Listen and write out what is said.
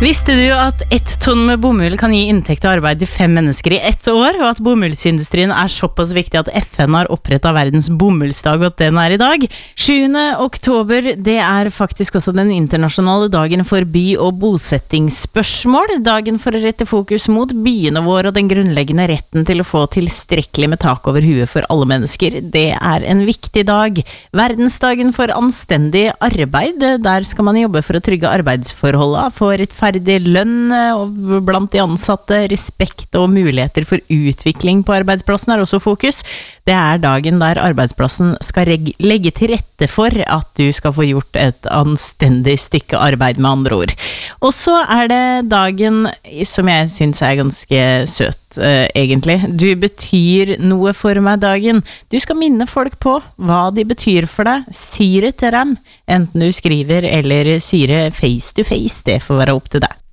Visste du at 1 tonn med bomull kan gi inntekt og arbeid til 5 mennesker i 1 år, og at bomullsindustrien er såpass viktig at FN har opprettet verdens bomullsdag, og at den er i dag? 7. oktober, det er faktisk også den internasjonale dagen for by- og bosettingsspørsmål. Dagen for å rette fokus mot byene våre og den grunnleggende retten til å få tilstrekkelig med tak over huet for alle mennesker. Det er en viktig dag. Verdensdagen for anstendig arbeid, der skal man jobbe for å trygge arbeidsforholdene, få rettferdig lønn blant de ansatte, respekt og muligheter for utvikling på arbeidsplassen er også fokus. Det er dagen der arbeidsplassen skal legge til rette for at du skal få gjort et anstendig stykke arbeid, med andre ord. Og så er det dagen som jeg synes er ganske søt, egentlig. Du betyr noe for meg, dagen. Du skal minne folk på hva de betyr for deg. Si det til dem, enten du skriver eller sier det face to face. Det får være opp til deg.